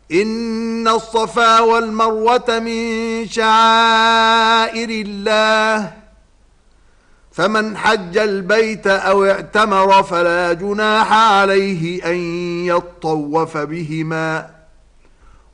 إن الصفا والمروة من شعائر الله، فمن حج البيت أو اعتمر فلا جناح عليه أن يطوف بهما،